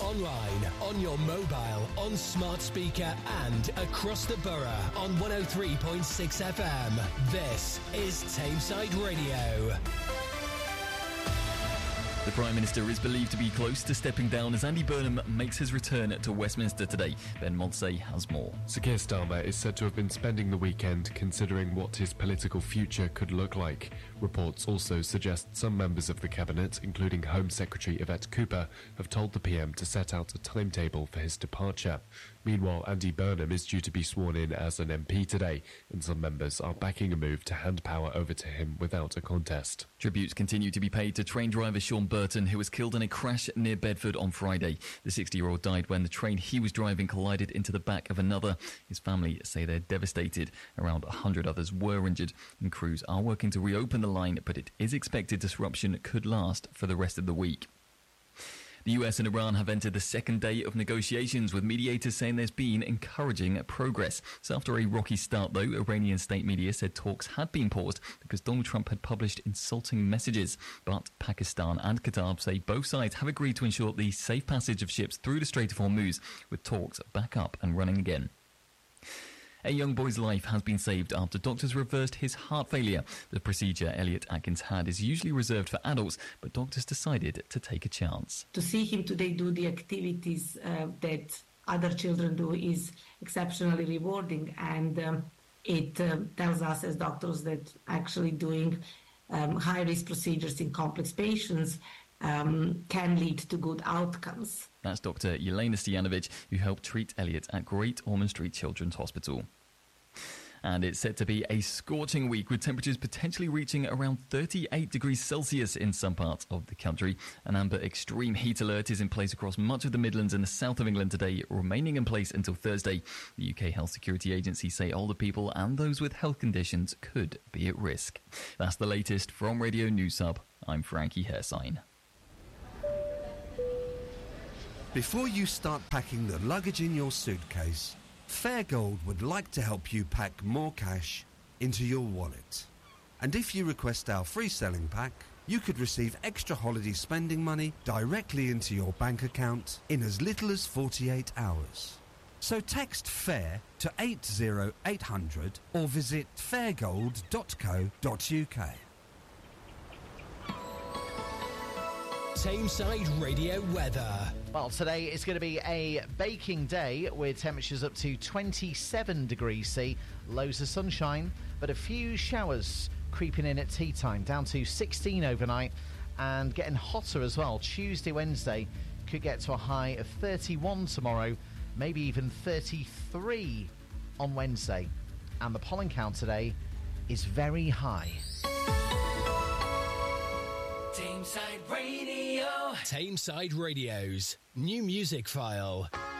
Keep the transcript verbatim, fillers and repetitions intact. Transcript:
online, on your mobile, on smart speaker and across the borough on one oh three point six F M. This is Tameside Radio. The Prime Minister is believed to be close to stepping down as Andy Burnham makes his return to Westminster today. Ben Modsey has more. Sir Keir Starmer is said to have been spending the weekend considering what his political future could look like. Reports also suggest some members of the Cabinet, including Home Secretary Yvette Cooper, have told the P M to set out a timetable for his departure. Meanwhile, Andy Burnham is due to be sworn in as an M P today, and some members are backing a move to hand power over to him without a contest. Tributes continue to be paid to train driver Sean Burton, who was killed in a crash near Bedford on Friday. The sixty-year-old died when the train he was driving collided into the back of another. His family say they're devastated. Around one hundred others were injured, and crews are working to reopen the line, but it is expected disruption could last for the rest of the week. The U S and Iran have entered the second day of negotiations, with mediators saying there's been encouraging progress. So after a rocky start, though, Iranian state media said talks had been paused because Donald Trump had published insulting messages. But Pakistan and Qatar say both sides have agreed to ensure the safe passage of ships through the Strait of Hormuz, with talks back up and running again. A young boy's life has been saved after doctors reversed his heart failure. The procedure Elliot Atkins had is usually reserved for adults, but doctors decided to take a chance. To see him today do the activities uh, that other children do is exceptionally rewarding, and um, it uh, tells us as doctors that actually doing um, high-risk procedures in complex patients Um, can lead to good outcomes. That's Doctor Yelena Stojanovic, who helped treat Elliot at Great Ormond Street Children's Hospital. And it's set to be a scorching week, with temperatures potentially reaching around thirty-eight degrees Celsius in some parts of the country. An amber extreme heat alert is in place across much of the Midlands and the south of England today, remaining in place until Thursday. The U K Health Security Agency say older people and those with health conditions could be at risk. That's the latest from Radio News Hub. I'm Frankie Hersign. Before you start packing the luggage in your suitcase, Fairgold would like to help you pack more cash into your wallet. And if you request our free selling pack, you could receive extra holiday spending money directly into your bank account in as little as forty-eight hours. So text FAIR to eight oh eight hundred or visit fairgold dot co dot uk. Tameside Radio weather. Well, today it's going to be a baking day with temperatures up to twenty-seven degrees C, loads of sunshine, but a few showers creeping in at tea time, down to sixteen overnight, and getting hotter as well. Tuesday, Wednesday could get to a high of thirty-one tomorrow, maybe even thirty-three on Wednesday. And the pollen count today is very high. Tameside Radio. Tameside Radio's new music file.